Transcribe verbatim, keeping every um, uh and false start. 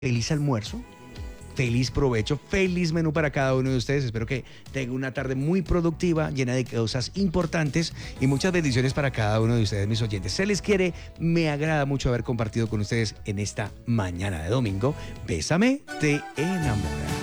feliz almuerzo, feliz provecho, feliz menú para cada uno de ustedes. Espero que tengan una tarde muy productiva, llena de cosas importantes y muchas bendiciones para cada uno de ustedes, mis oyentes. Se les quiere, me agrada mucho haber compartido con ustedes en esta mañana de domingo. Bésame, te enamora.